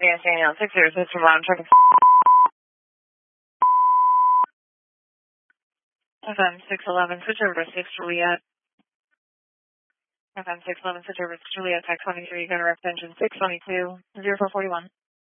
Yeah, Danielle, 606 from Lounge Trucking. FM 611, switch over to 6 Juliet. FM 611, switch over to Juliet, Tech 23, got a rep engine 622, 0441.